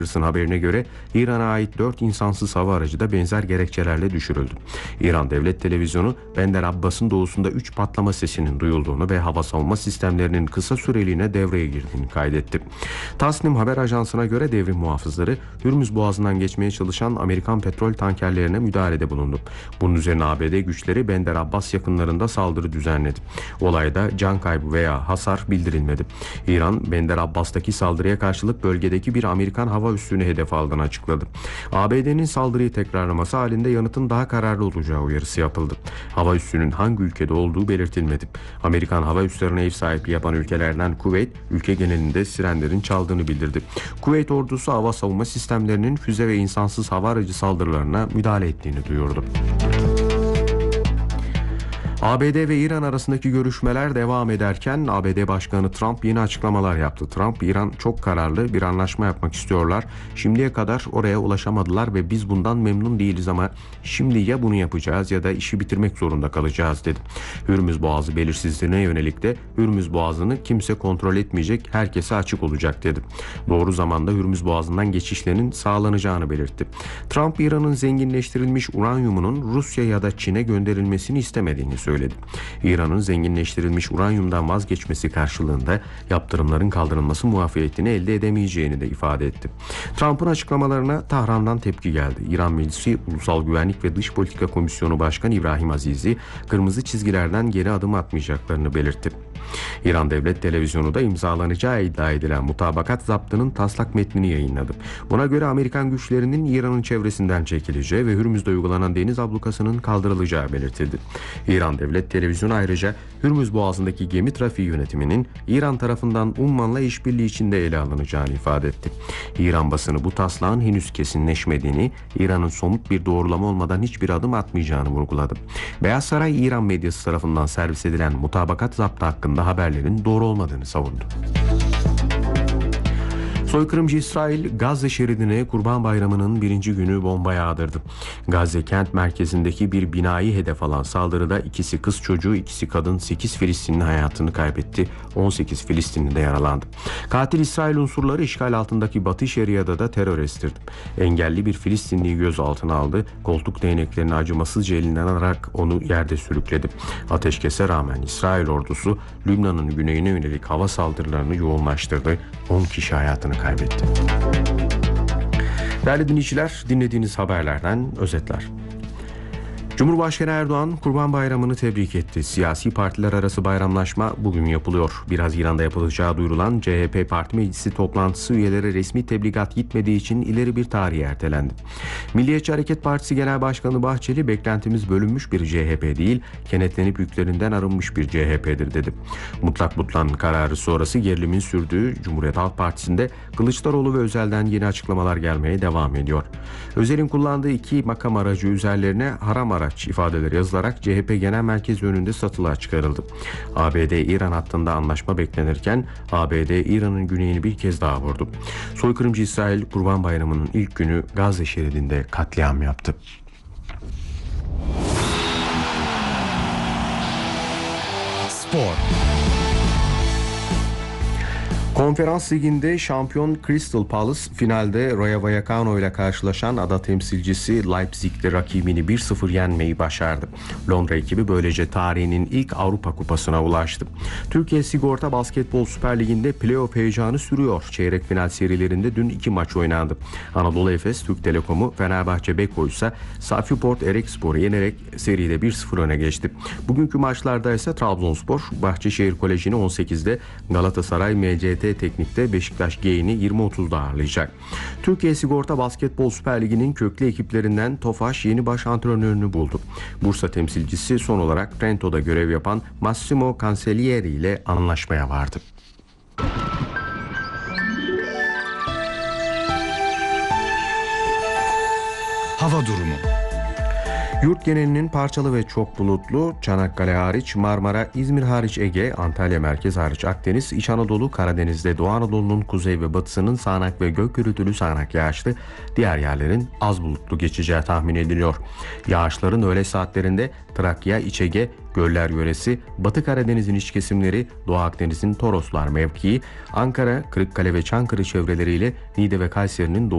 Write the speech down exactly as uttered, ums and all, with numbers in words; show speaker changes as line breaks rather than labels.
haberine göre İran'a ait dört insansız hava aracı da benzer gerekçelerle düşürüldü. İran Devlet Televizyonu Bender Abbas'ın doğusunda üç patlama sesinin duyulduğunu ve hava savunma sistemlerinin kısa süreliğine devreye girdiğini kaydetti. Tasnim haber ajansına göre devrim muhafızları Hürmüz Boğazı'ndan geçmeye çalışan Amerikan petrol tankerlerine müdahalede bulundu. Bunun üzerine A B D güçleri Bender Abbas yakınlarında saldırı düzenledi. Olayda can kaybı veya hasar bildirilmedi. İran, Bender Abbas'taki saldırıya karşılık bölgedeki bir Amerikan hava üssünü hedef aldığını açıkladı. A B D'nin saldırıyı tekrarlaması halinde yanıtın daha kararlı olacağı uyarısı yapıldı. Hava üssünün hangi ülkede olduğu belirtilmedi. Amerikan hava üslerine ev sahipliği yapan ülkelerden Kuveyt, ülke genelinde sirenlerin çaldığını bildirdi. Kuveyt ordusu hava savunma sistemlerinin füze ve insansız hava aracı saldırılarına müdahale ettiğini duyurdu. A B D ve İran arasındaki görüşmeler devam ederken A B D Başkanı Trump yeni açıklamalar yaptı. Trump, İran çok kararlı bir anlaşma yapmak istiyorlar. Şimdiye kadar oraya ulaşamadılar ve biz bundan memnun değiliz ama şimdi ya bunu yapacağız ya da işi bitirmek zorunda kalacağız dedi. Hürmüz Boğazı belirsizliğine yönelik de Hürmüz Boğazı'nı kimse kontrol etmeyecek, herkese açık olacak dedi. Doğru zamanda Hürmüz Boğazı'ndan geçişlerinin sağlanacağını belirtti. Trump, İran'ın zenginleştirilmiş uranyumunun Rusya ya da Çin'e gönderilmesini istemediğini söyledi. söyledi. İran'ın zenginleştirilmiş uranyumdan vazgeçmesi karşılığında yaptırımların kaldırılması muafiyetini elde edemeyeceğini de ifade etti. Trump'ın açıklamalarına Tahran'dan tepki geldi. İran Meclisi Ulusal Güvenlik ve Dış Politika Komisyonu Başkanı İbrahim Azizi, kırmızı çizgilerden geri adım atmayacaklarını belirtti. İran Devlet Televizyonu da imzalanacağı iddia edilen mutabakat zaptının taslak metnini yayınladı. Buna göre Amerikan güçlerinin İran'ın çevresinden çekileceği ve Hürmüz'de uygulanan deniz ablukasının kaldırılacağı belirtildi. İran Devlet Televizyonu ayrıca Hürmüz Boğazı'ndaki gemi trafiği yönetiminin İran tarafından Umman'la işbirliği içinde ele alınacağını ifade etti. İran basını bu taslağın henüz kesinleşmediğini, İran'ın somut bir doğrulama olmadan hiçbir adım atmayacağını vurguladı. Beyaz Saray, İran medyası tarafından servis edilen mutabakat zaptı hakkında haberlerin doğru olmadığını savundu. Soykırımcı İsrail, Gazze şeridine Kurban Bayramı'nın birinci günü bomba yağdırdı. Gazze kent merkezindeki bir binayı hedef alan saldırıda ikisi kız çocuğu, ikisi kadın, sekiz Filistinli hayatını kaybetti. on sekiz Filistinli de yaralandı. Katil İsrail unsurları işgal altındaki Batı Şeria'da da terör estirdi. Engelli bir Filistinliyi gözaltına aldı. Koltuk değneklerini acımasızca elinden alarak onu yerde sürükledi. Ateşkese rağmen İsrail ordusu Lübnan'ın güneyine yönelik hava saldırılarını yoğunlaştırdı. on kişi hayatını kaybetti. Değerli dinleyiciler, dinlediğiniz haberlerden özetler. Cumhurbaşkanı Erdoğan Kurban Bayramı'nı tebrik etti. Siyasi partiler arası bayramlaşma bugün yapılıyor. bir Haziran'da yapılacağı duyurulan C H P Parti Meclisi toplantısı üyeleri resmi tebligat gitmediği için ileri bir tarihe ertelendi. Milliyetçi Hareket Partisi Genel Başkanı Bahçeli, beklentimiz bölünmüş bir C H P değil, kenetlenip yüklerinden arınmış bir C H P'dir dedi. Mutlak Mutlan kararı sonrası gerilimin sürdüğü Cumhuriyet Halk Partisi'nde Kılıçdaroğlu ve Özel'den yeni açıklamalar gelmeye devam ediyor. Özel'in kullandığı iki makam aracı üzerlerine haram araç ifadeleri yazılarak C H P Genel Merkezi önünde satılığa çıkarıldı. A B D-İran hattında anlaşma beklenirken A B D İran'ın güneyini bir kez daha vurdu. Soykırımcı İsrail Kurban Bayramı'nın ilk günü Gazze şeridinde katliam yaptı. Spor. Konferans Ligi'nde şampiyon Crystal Palace finalde Rayo Vallecano ile karşılaşan ada temsilcisi Leipzig'li rakibini bir sıfır yenmeyi başardı. Londra ekibi böylece tarihinin ilk Avrupa Kupası'na ulaştı. Türkiye Sigorta Basketbol Süper Ligi'nde playoff heyecanı sürüyor. Çeyrek final serilerinde dün iki maç oynandı. Anadolu Efes, Türk Telekom'u, Fenerbahçe Beko ise Safyaport Erekspor'u yenerek seride bir sıfır öne geçti. Bugünkü maçlarda ise Trabzonspor, Bahçeşehir Koleji'ni on sekizde, Galatasaray M C T Teknik'te Beşiktaş G'ini yirmi otuzda ağırlayacak. Türkiye Sigorta Basketbol Süper Ligi'nin köklü ekiplerinden Tofaş yeni baş antrenörünü buldu. Bursa temsilcisi son olarak Trento'da görev yapan Massimo Cancellieri ile anlaşmaya vardı.
Hava durumu.
Yurt genelinin parçalı ve çok bulutlu, Çanakkale hariç, Marmara, İzmir hariç Ege, Antalya merkez hariç Akdeniz, İç Anadolu, Karadeniz'de Doğu Anadolu'nun kuzey ve batısının sağanak ve gök gürültülü sağanak yağışlı, diğer yerlerin az bulutlu geçeceği tahmin ediliyor. Yağışların öğle saatlerinde Trakya, İç Ege, Göller yöresi, Batı Karadeniz'in iç kesimleri, Doğu Akdeniz'in Toroslar mevkii, Ankara, Kırıkkale ve Çankırı çevreleriyle Niğde ve Kayseri'nin doğu